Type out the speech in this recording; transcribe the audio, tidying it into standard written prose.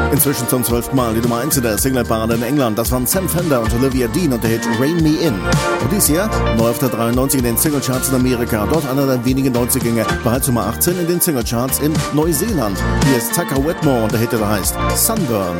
Inzwischen zum 12. Mal die Nummer 1 in der Singleparade in England. Das waren Sam Fender und Olivia Dean und der Hit Rein Me In. Und dies Jahr neu auf der 93 in den Singlecharts in Amerika. Dort einer der wenigen Neuzugänge. Bereits Nummer 18 in den Singlecharts in Neuseeland. Hier ist Tucker Wetmore und der Hit, der heißt Sunburn.